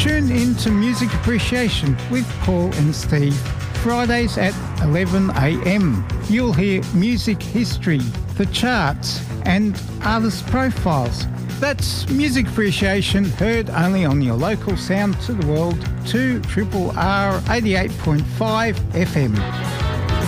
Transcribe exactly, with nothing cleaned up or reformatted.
Tune in to Music Appreciation with Paul and Steve, Fridays at eleven a m. You'll hear music history, the charts, and artist profiles. That's Music Appreciation, heard only on your local Sound to the World, two R R R eighty-eight point five F M.